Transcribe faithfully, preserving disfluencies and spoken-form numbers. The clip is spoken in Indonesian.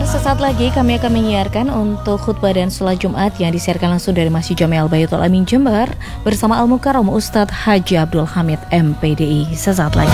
sesaat lagi kami akan menyiarkan untuk khutbah dan sholat Jumat yang disiarkan langsung dari Masjid Jami Al-Baitul Amin Jember bersama Al-Mukarram Ustadz Haji Abdul Hamid M P D I. Sesaat lagi.